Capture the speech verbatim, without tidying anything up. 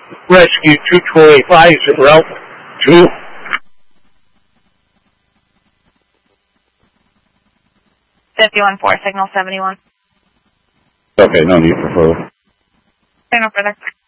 Rescue two twenty-five is en route to fifty-one four, signal seventy-one. Okay, no need for further. No further.